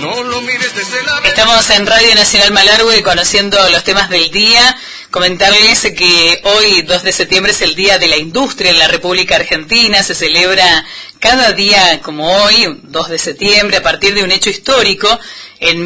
No lo mires desde la... Estamos en Radio Nacional Malargüe conociendo los temas del día. Comentarles que hoy, 2 de septiembre, es el Día de la Industria en la República Argentina. Se celebra cada día como hoy, 2 de septiembre, a partir de un hecho histórico en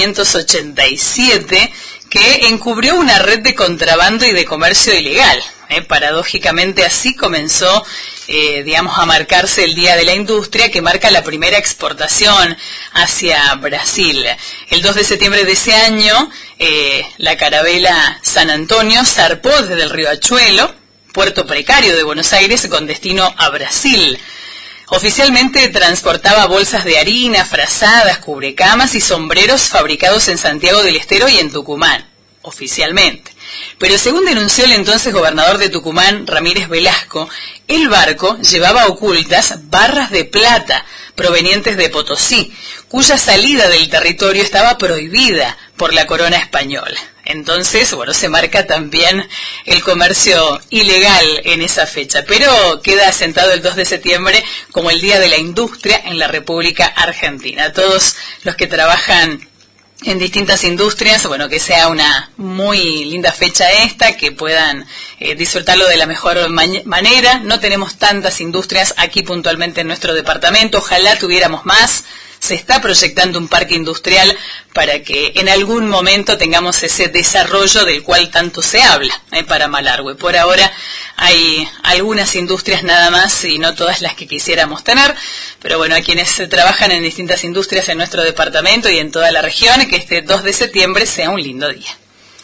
1587 que encubrió una red de contrabando y de comercio ilegal. Paradójicamente así comenzó, a marcarse el Día de la Industria, que marca la primera exportación hacia Brasil. El 2 de septiembre de ese año, la carabela San Antonio zarpó desde el Riachuelo, puerto precario de Buenos Aires, con destino a Brasil. Oficialmente transportaba bolsas de harina, frazadas, cubrecamas y sombreros fabricados en Santiago del Estero y en Tucumán, oficialmente. Pero según denunció el entonces gobernador de Tucumán, Ramírez Velasco, el barco llevaba ocultas barras de plata provenientes de Potosí, cuya salida del territorio estaba prohibida por la corona española. Entonces, se marca también el comercio ilegal en esa fecha, pero queda asentado el 2 de septiembre como el Día de la Industria en la República Argentina. Todos los que trabajan en distintas industrias, que sea una muy linda fecha esta, que puedan disfrutarlo de la mejor manera. No tenemos tantas industrias aquí puntualmente en nuestro departamento, ojalá tuviéramos más. Se está proyectando un parque industrial para que en algún momento tengamos ese desarrollo del cual tanto se habla para Malargüe. Por ahora hay algunas industrias nada más y no todas las que quisiéramos tener, pero a quienes trabajan en distintas industrias en nuestro departamento y en toda la región, que este 2 de septiembre sea un lindo día.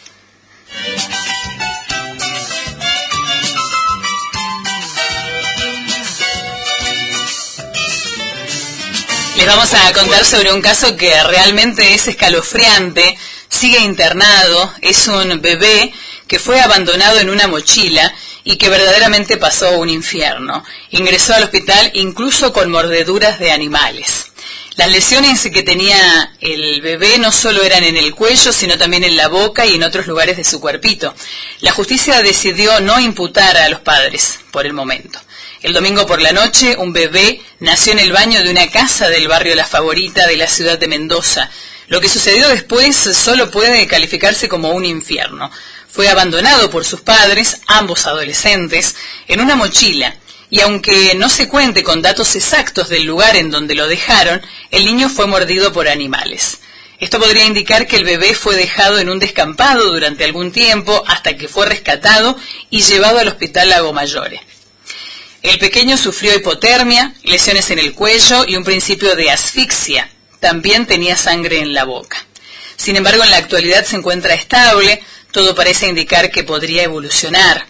Les vamos a contar sobre un caso que realmente es escalofriante. Sigue internado, es un bebé que fue abandonado en una mochila y que verdaderamente pasó un infierno. Ingresó al hospital incluso con mordeduras de animales. Las lesiones que tenía el bebé no solo eran en el cuello, sino también en la boca y en otros lugares de su cuerpito. La justicia decidió no imputar a los padres por el momento. El domingo por la noche, un bebé nació en el baño de una casa del barrio La Favorita de la ciudad de Mendoza. Lo que sucedió después solo puede calificarse como un infierno. Fue abandonado por sus padres, ambos adolescentes, en una mochila, y aunque no se cuente con datos exactos del lugar en donde lo dejaron, el niño fue mordido por animales. Esto podría indicar que el bebé fue dejado en un descampado durante algún tiempo hasta que fue rescatado y llevado al hospital Lago Mayore. El pequeño sufrió hipotermia, lesiones en el cuello y un principio de asfixia. También tenía sangre en la boca. Sin embargo, en la actualidad se encuentra estable. Todo parece indicar que podría evolucionar.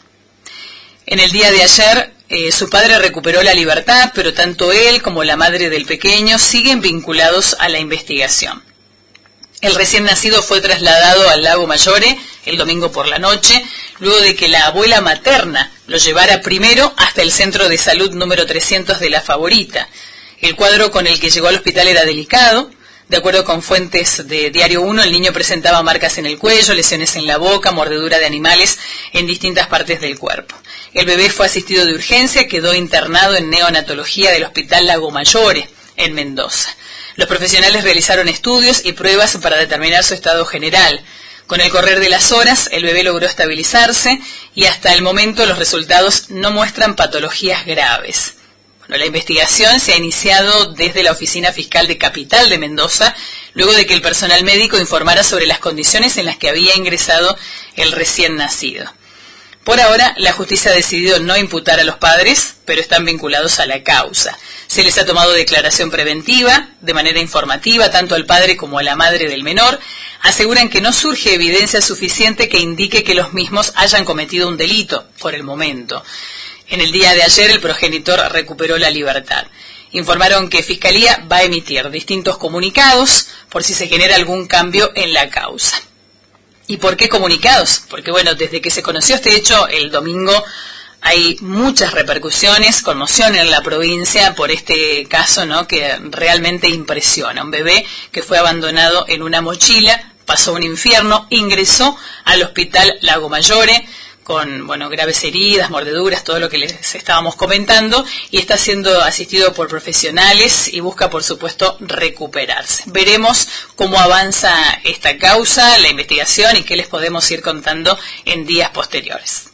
En el día de ayer, su padre recuperó la libertad, pero tanto él como la madre del pequeño siguen vinculados a la investigación. El recién nacido fue trasladado al Lago Mayore el domingo por la noche, luego de que la abuela materna lo llevara primero hasta el centro de salud número 300 de La Favorita. El cuadro con el que llegó al hospital era delicado. De acuerdo con fuentes de Diario 1, el niño presentaba marcas en el cuello, lesiones en la boca, mordedura de animales en distintas partes del cuerpo. El bebé fue asistido de urgencia, quedó internado en neonatología del hospital Lago Mayore, en Mendoza. Los profesionales realizaron estudios y pruebas para determinar su estado general. Con el correr de las horas, el bebé logró estabilizarse y hasta el momento los resultados no muestran patologías graves. La investigación se ha iniciado desde la Oficina Fiscal de Capital de Mendoza, luego de que el personal médico informara sobre las condiciones en las que había ingresado el recién nacido. Por ahora, la justicia ha decidido no imputar a los padres, pero están vinculados a la causa. Se les ha tomado declaración preventiva, de manera informativa, tanto al padre como a la madre del menor. Aseguran que no surge evidencia suficiente que indique que los mismos hayan cometido un delito, por el momento. En el día de ayer, el progenitor recuperó la libertad. Informaron que Fiscalía va a emitir distintos comunicados por si se genera algún cambio en la causa. ¿Y por qué comunicados? Porque desde que se conoció este hecho el domingo hay muchas repercusiones, conmoción en la provincia por este caso, que realmente impresiona. Un bebé que fue abandonado en una mochila, pasó un infierno, ingresó al hospital Lago Mayore con graves heridas, mordeduras, todo lo que les estábamos comentando, y está siendo asistido por profesionales y busca, por supuesto, recuperarse. Veremos cómo avanza esta causa, la investigación y qué les podemos ir contando en días posteriores.